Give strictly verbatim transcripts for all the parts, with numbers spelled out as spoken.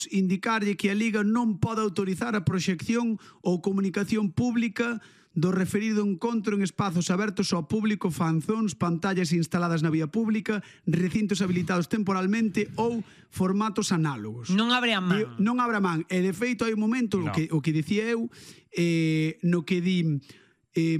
indicarlle que a Liga non pode autorizar a proxección ou comunicación pública do referido encontro en espazos abertos ao público, fanzóns, pantallas instaladas na vía pública, recintos habilitados temporalmente ou formatos análogos. Non abre a man. E, non abre a man. E de feito hai un momento, no. o, que, o que dicía eu, eh, no que di... Eh,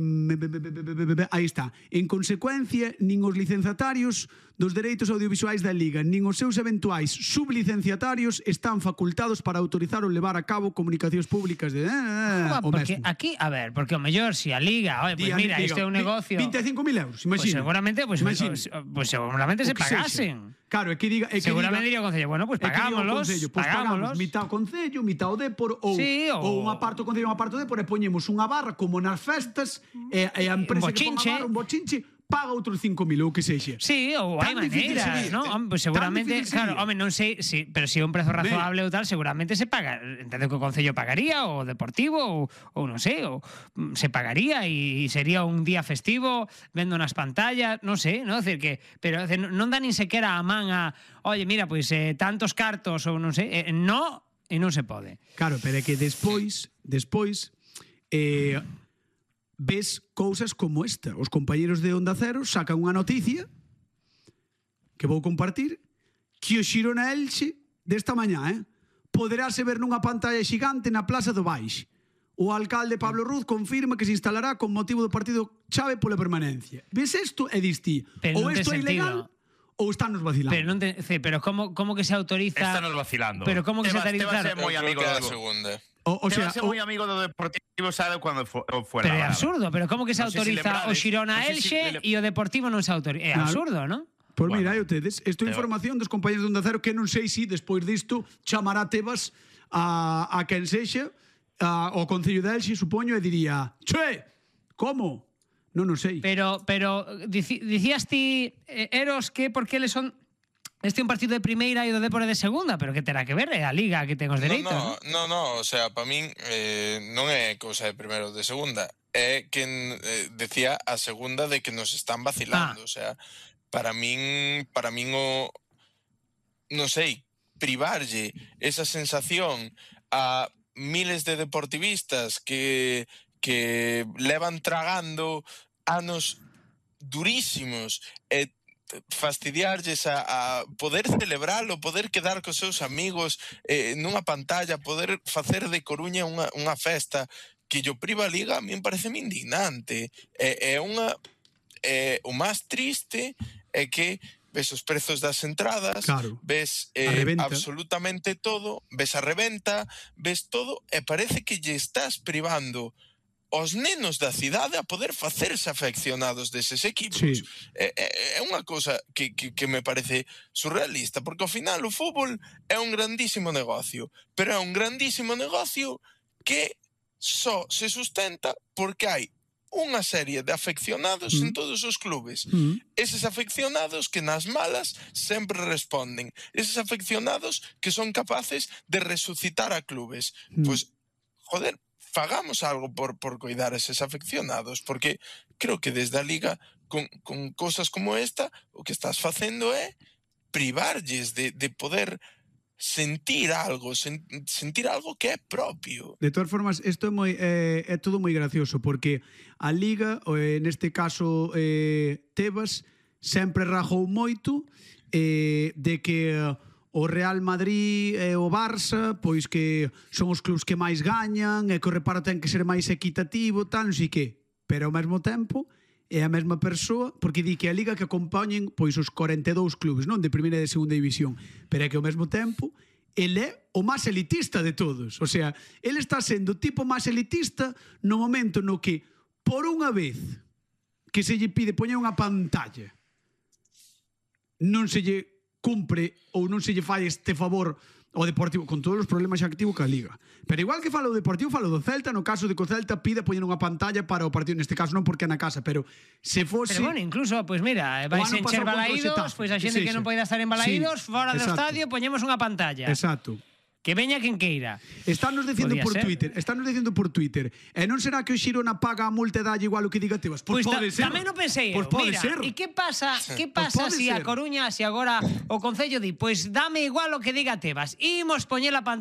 aí está. En consecuencia, nin os licenciatarios dos dereitos audiovisuais da Liga nin os seus eventuais sublicenciatarios están facultados para autorizar ou levar a cabo comunicacións públicas de... Ah, o porque mesmo. aquí, a ver, porque o mellor si a Liga, oye, pues mira, isto é un negocio... vinte e cinco mil euros, imagina. Pues seguramente, pues, pues, pues seguramente se pagasen. Claro, é que diga... É que seguramente diría o Concello, bueno, pues pagámoslos, concello, pues pagámoslos. Pagamos mitad o Concello, mitad o Dépor, ou, sí, o... ou unha parte o Concello, unha parte o Dépor, e poñemos unha barra como nas festas, e, e a empresa que pon a barra, un bochinche, paga outros cinco mil ou que sexa. Sí, ou hai maneiras, ¿no? Pues seguramente, claro, home, non sei, sí, pero se é un prezo razonable ou tal, seguramente se paga, entendo que o Concello pagaría, o Deportivo, ou, ou non sei, ou se pagaría e sería un día festivo, vendo nas pantallas, non sei, non? Decir que, pero non dá nin sequera a man a, oye, mira, pois eh, tantos cartos ou non sei, eh, no, e non se pode. Claro, pero é que despois, despois, eh, ves cousas como esta. Os compañeros de Onda Cero sacan unha noticia que vou compartir, que o Xirona Elxe desta mañá, eh, poderáse ver nunha pantalla xigante na Plaza do Baix. O alcalde Pablo Ruz confirma que se instalará con motivo do partido chave pola permanencia. Ves isto e dis ti, ou isto é ilegal ou están nos vacilando. Pero non te, pero como como que se autoriza? Están nos vacilando. Pero como que Tebas, se autoriza? Tebas é moi amigo da do segunda. O, o sea, Tebas é moi amigo do Deportivo, sabe cando fuera. Pero é absurdo, pero como que se non autoriza si o Xirona non si Elxe si le... e o Deportivo non se autoriza? É claro. absurdo, non? Pois bueno, mira, ustedes, isto é información dos compañeros de Onda Cero que non sei se despois disto chamará Tebas a, a quen sexa, a, ao Concello de Elxe, supoño, e diría, che, como? Non o sei. Pero, pero dici, dicías ti, eh, Eros, que porque eles son... Este é un partido de primeira e o do Dépor de segunda, pero que terá que ver, é a Liga que ten os dereitos, no, no, no, no, o sea, para min eh, non é cousa de primeiro ou de segunda, é que eh, decía a segunda de que nos están vacilando, ah. o sea, para min, para min o, non sei, privarlle esa sensación a miles de deportivistas que, que levan tragando anos durísimos e fastidiarlles a, a poder celebralo, poder quedar cos seus amigos eh, nunha pantalla, poder facer de Coruña unha, unha festa que yo priva a Liga, a mí me parece indignante. É, é unha é, o máis triste é que ves os prezos das entradas, claro, ves eh, absolutamente todo, ves a reventa, ves todo, e parece que lle estás privando os nenos da cidade a poder facerse afeccionados deses equipos. Sí. É, é unha cousa que, que, que me parece surrealista, porque ao final o fútbol é un grandísimo negocio, pero é un grandísimo negocio que só se sustenta porque hai unha serie de afeccionados mm. en todos os clubes. Mm. Eses afeccionados que nas malas sempre responden. Eses afeccionados que son capaces de resucitar a clubes. Mm. Pois, joder, fagamos algo por, por cuidar a eses afeccionados, porque creo que desde a Liga, con, con cosas como esta, o que estás facendo é privarlles de, de poder sentir algo, sen, sentir algo que é propio. De todas formas, isto é moi é, é todo moi gracioso, porque a Liga, eh, neste caso eh, Tebas, sempre rajou moito eh, de que o Real Madrid e o Barça, pois que son os clubs que máis gañan e que o reparo ten que ser máis equitativo, tal, non sei que. Pero ao mesmo tempo é a mesma persoa, porque di que a Liga que acompañen pois os corenta e dous clubes, non de primeira e de segunda división, pero é que ao mesmo tempo ele é o máis elitista de todos. O sea, ele está sendo o tipo máis elitista no momento no que, por unha vez que se lle pide poñer unha pantalla, non se lle cumpre ou non se lle fai este favor ao Deportivo, con todos os problemas xa que tivo ca Liga. Pero igual que falo do Deportivo, falo do Celta, no caso de que o Celta pide poñer unha pantalla para o partido, neste caso non porque é na casa, pero se fose... Pero bueno, incluso, pois pues mira, vais encher Balaídos, pois pues a xente sí, que non pode estar en Balaídos, sí, fora do estadio, poñemos unha pantalla. Exacto. Que veña quen queira. Estános dicindo Podía por ser. Twitter, estános dicindo por Twitter. E non será que o Xirona paga a multa e dalle igual o que diga Tebas? Pois Pois ta- pode ser. tamén o pensei Pois eu. pode Mira, ser. e que pasa, que Pois pasa pode si a ser. Coruña, si agora o Concello di, pois dame igual o que diga Tebas. Imos poñer a